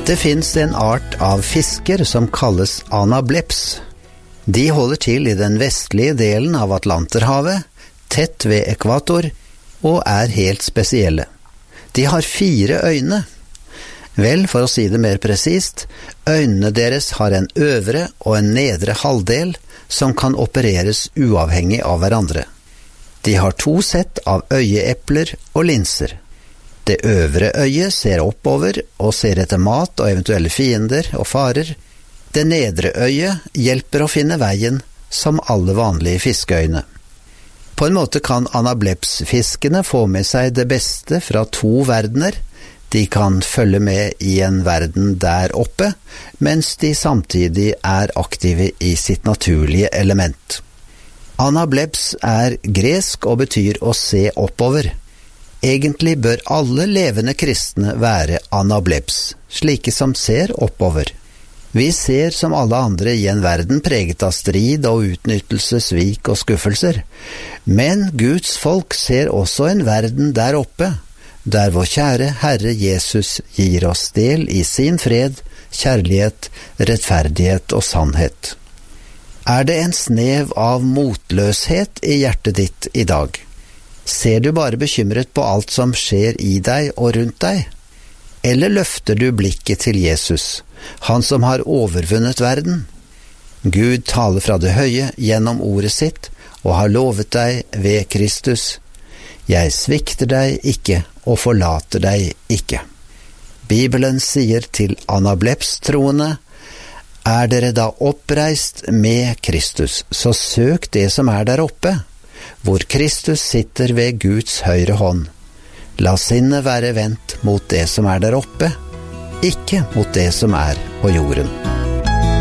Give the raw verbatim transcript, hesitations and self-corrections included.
Det finnes en art av fisker som kalles anableps. De holder til i den vestlige delen av Atlanterhavet, tett ved ekvator, og er helt spesielle. De har fire øyne. Vel, for å si det mer presist, øynene deres har en øvre og en nedre halvdel som kan opereres uavhengig av hverandre. De har to sett av øyeepler og linser. Det øvre øyet ser oppover og ser etter mat og eventuelle fiender og farer. Det nedre øyet hjelper å finne veien, som alle vanlige fiskeøyne. På en måte kan anablepsfiskene få med seg det beste fra to verdener. De kan følge med i en verden der oppe, mens de samtidig er aktive i sitt naturlige element. Anableps er gresk og betyr å se oppover. Egentlig bør alle levende kristne være anableps, slike som ser oppover. Vi ser som alle andre i en verden preget av strid og utnyttelse, svik og skuffelser. Men Guds folk ser også en verden der oppe, der vår kjære Herre Jesus gir oss del i sin fred, kjærlighet, rettferdighet og sannhet. Er det en snev av motløshet i hjertet ditt i dag? Ser du bare bekymret på alt som skjer i deg og rundt deg? Eller løfter du blikket til Jesus, han som har overvunnet verden? Gud taler fra det høye gjennom ordet sitt, og har lovet deg ved Kristus: «Jeg svikter deg ikke og forlater deg ikke.» Bibelen sier til anableps-troende: «Er dere da oppreist med Kristus, så søk det som er der oppe, hvor Kristus sitter ved Guds høyre hånd. La sinnet være vendt mot det som er der oppe, ikke mot det som er på jorden.»